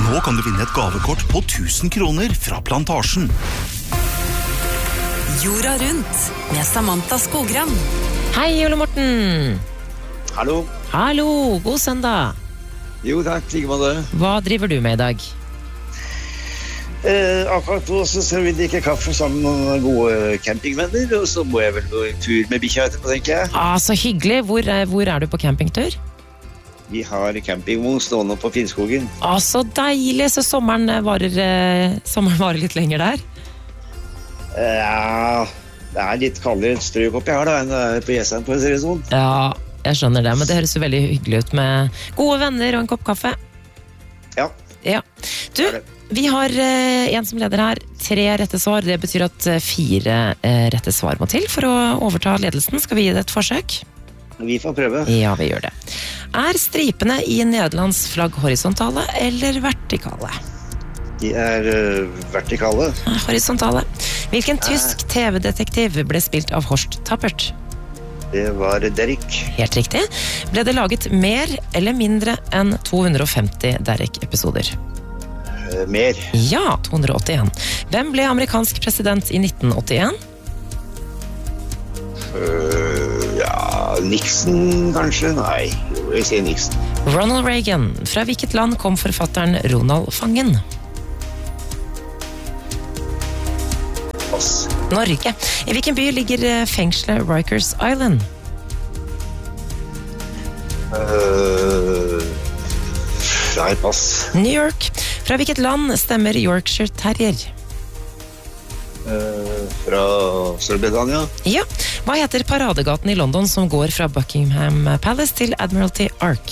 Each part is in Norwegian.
Nå kan du vinne et gavekort på 1000 kroner fra Plantasjen. Jorda rundt med Samantha Skogran. Hei, Ole Morten. Hallo. Hallo, god søndag. Jo, takk, like med det. Hva driver du med i dag? Akkurat nå så skal vi drikke kaffe sammen med noen gode campingvenner, og så må jeg vel gå en tur med bikkja etterpå, tenker jeg. Så hyggelig. Hvor er du på campingtur? Vi har campingvogn stående på Finnskogen. Så deilig, så sommeren varer litt lenger der. Ja, det er litt kaldere strøk opp jeg har da, enn det er på Jessheim på en seriesjon. Ja, jeg skjønner det, men det høres jo veldig hyggelig ut med gode venner og en kopp kaffe. Ja. Du, vi har en som leder her, 3 rette svar. Det betyr at 4 rette svar må til for å overta ledelsen. Skal vi gi det et forsøk? Vi får prøve. Ja, vi gjør det. Er stripene i Nederlands flagg horisontale eller vertikale? De er vertikale. Horisontale. Hvilken tysk TV-detektiv ble spilt av Horst Tappert? Det var Derek. Helt riktig. Ble det laget mer eller mindre enn 250 Derek-episoder? Mer. Ja, 281. Hvem ble amerikansk president i 1981? Nixon, kanskje? Nei, jeg sier Nixon. Ronald Reagan. Fra hvilket land kom forfatteren Ronald Fangen? Pass. Norge. I hvilken by ligger fengselet Rikers Island? Nei, pass. New York. Fra hvilket land stemmer Yorkshire Terrier? Fra Storbritannia. Ja. Hva heter paradegaten i London som går fra Buckingham Palace til Admiralty Arch?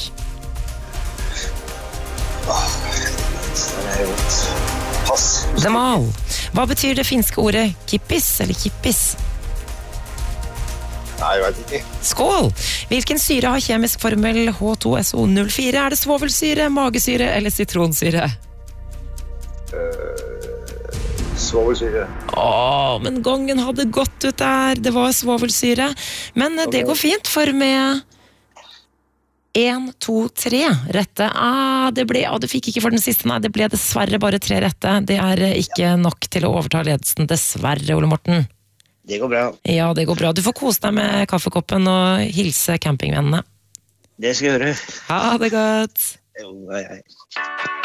Pass. The Mall. Hva betyr det finske ordet kippis eller kippis? Nei, jeg vet ikke. Skål! Hvilken syre har kjemisk formel H2SO04? Er det svovelsyre, magesyre eller sitronsyre? Svovelsyre. Men gangen hadde gått ut der. Det var svovelsyre. Men det går fint, for med 1, 2, 3 rette. Du fikk ikke for den siste, nei. Det ble dessverre bare 3 rette. Det er ikke nok til å overta ledelsen, dessverre, Ole Morten. Det går bra. Ja, det går bra. Du får kose deg med kaffekoppen og hilse campingvennene. Det skal jeg gjøre. Ha det godt. Jo, hei.